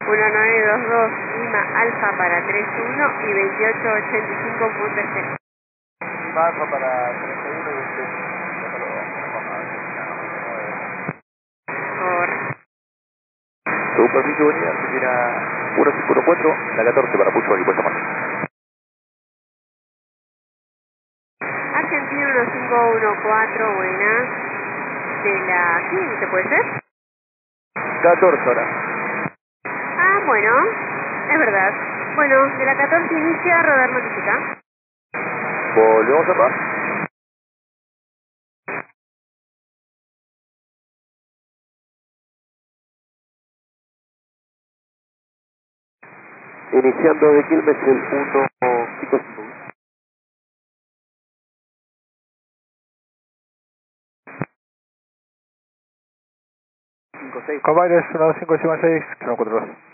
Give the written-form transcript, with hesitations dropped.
1922 Lima Alfa para 31 y 2885.0. Lima Alfa para 31 y 28. Superficie unidad, Argentina 1514, la 14 para Pucho y puesta más. Argentina 1514, buenas. De la 15, ¿puede ser? 14 horas. Ah, bueno, es verdad. Bueno, de la 14 inicia, rodar notifica. Volvemos a paz. Iniciando de Quilmes el 155. 56. Combines 1556, kilómetro 42.